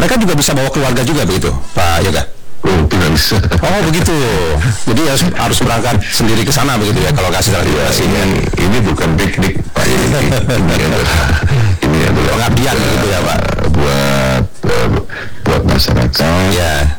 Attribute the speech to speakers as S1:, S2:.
S1: mereka juga bisa bawa keluarga juga begitu, Pak Yoga?
S2: Oh, tidak bisa.
S1: Oh begitu. Jadi harus berangkat sendiri ke sana begitu ya kalau kasih transportasi.
S2: Ini bukan piknik, Pak. Ini adalah
S1: pengabdian gitu ya, Pak.
S2: Buat masyarakat.
S1: Ya.